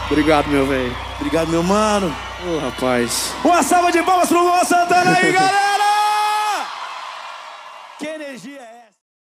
Obrigado, meu velho. Obrigado, meu mano. Ô, rapaz. Uma salva de palmas pro Luan Santana aí, galera! Que energia é essa?